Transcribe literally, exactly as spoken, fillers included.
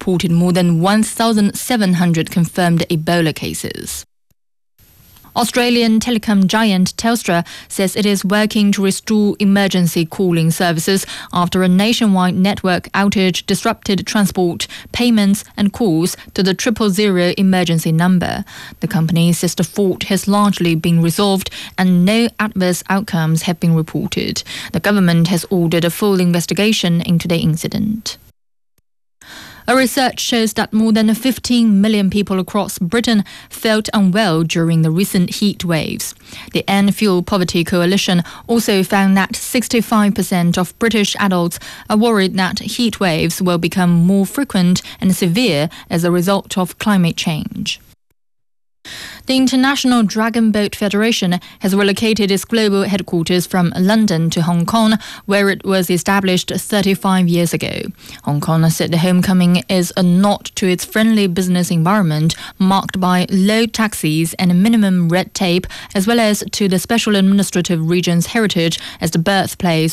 reported more than one thousand seven hundred confirmed Ebola cases. Australian telecom giant Telstra says it is working to restore emergency calling services after a nationwide network outage disrupted transport, payments and calls to the triple zero emergency number. The company says the fault has largely been resolved and no adverse outcomes have been reported. The government has ordered a full investigation into the incident. A research shows that more than fifteen million people across Britain felt unwell during the recent heat waves. The End Fuel Poverty Coalition also found that sixty-five percent of British adults are worried that heat waves will become more frequent and severe as a result of climate change. The International Dragon Boat Federation has relocated its global headquarters from London to Hong Kong, where it was established thirty-five years ago. Hong Kong said the homecoming is a nod to its friendly business environment, marked by low taxes and minimum red tape, as well as to the special administrative region's heritage as the birthplace